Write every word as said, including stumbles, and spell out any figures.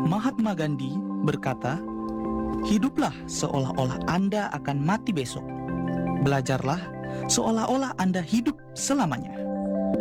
Mahatma Gandhi berkata, "Hiduplah seolah-olah Anda akan mati besok. Belajarlah seolah-olah Anda hidup selamanya."